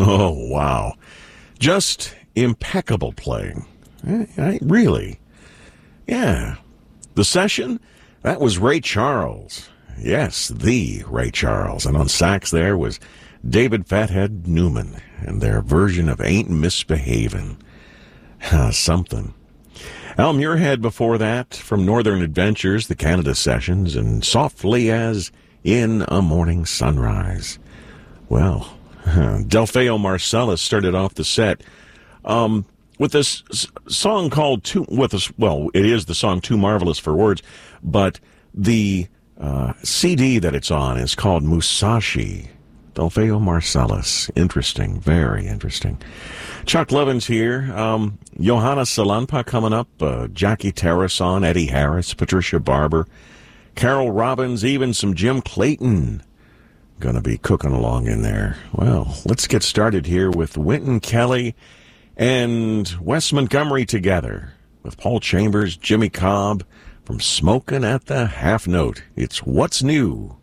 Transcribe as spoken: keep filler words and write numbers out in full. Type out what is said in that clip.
Oh, wow. Just impeccable playing. I, I, really. Yeah. The session, that was Ray Charles. Yes, the Ray Charles. And on sax there was David Fathead Newman and their version of Ain't Misbehavin'. Something. Al Muirhead before that from Northern Adventures, the Canada Sessions, and Softly as in a Morning Sunrise. Well, Delfeo Marcellus started off the set um, with this s- song called Too, with a, well, it is the song Too Marvelous for Words, but the uh, C D that it's on is called Musashi. Delfeo Marcellus. Interesting. Very interesting. Chuck Levin's here. Um, Johanna Salanpa coming up. Uh, Jackie Terrason, Eddie Harris, Patricia Barber, Carol Robbins, even some Jim Clayton. Going to be cooking along in there. Well, let's get started here with Wynton Kelly and Wes Montgomery together with Paul Chambers, Jimmy Cobb from Smokin' at the Half Note. It's What's New.